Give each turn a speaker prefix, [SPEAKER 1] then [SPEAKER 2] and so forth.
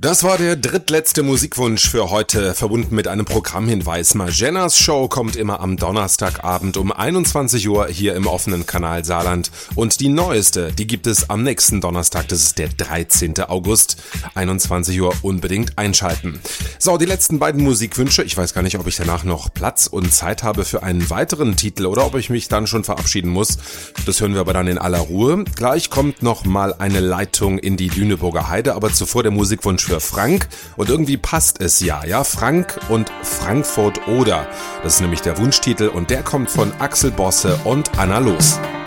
[SPEAKER 1] Das war der drittletzte Musikwunsch für heute, verbunden mit einem Programmhinweis. Magennas Show kommt immer am Donnerstagabend um 21 Uhr hier im offenen Kanal Saarland. Und die neueste, die gibt es am nächsten Donnerstag, das ist der 13. August, 21 Uhr, unbedingt einschalten. So, die letzten beiden Musikwünsche, ich weiß gar nicht, ob ich danach noch Platz und Zeit habe für einen weiteren Titel oder ob ich mich dann schon verabschieden muss. Das hören wir aber dann in aller Ruhe. Gleich kommt noch mal eine Leitung in die Lüneburger Heide, aber zuvor der Musikwunsch für Frank, und irgendwie passt es ja, Frank und Frankfurt oder. Das ist nämlich der Wunschtitel und der kommt von Axel Bosse und Anna Loos.